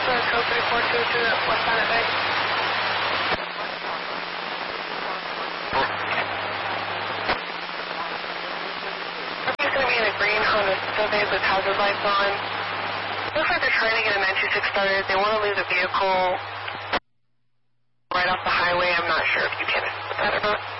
code 342 to the West Planet Bay. Everybody's going to be in a green Honda Civic with hazard lights on. Looks like they're trying to get a 926 started. They want to leave the vehicle right off the highway. I'm not sure if you can assist with that or not.